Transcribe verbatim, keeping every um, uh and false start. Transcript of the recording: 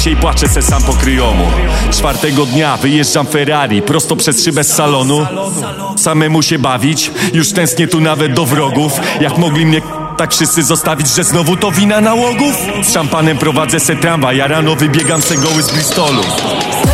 i płaczę se sam po kryjomu. Czwartego dnia wyjeżdżam Ferrari prosto przez szybę z salonu. Samemu się bawić, już tęsknię tu nawet do wrogów. Jak mogli mnie tak wszyscy zostawić, że znowu to wina nałogów? Z szampanem prowadzę se tramwaj, ja rano wybiegam se goły z Bristolu.